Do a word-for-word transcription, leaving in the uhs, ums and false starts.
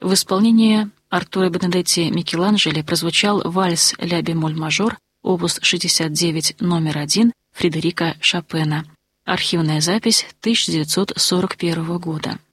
В исполнении Артура Бенедетти Микеланджело прозвучал вальс ля бемоль мажор, опус шестьдесят девять, номер один Фредерика Шопена. Архивная запись тысяча девятьсот сорок первого года.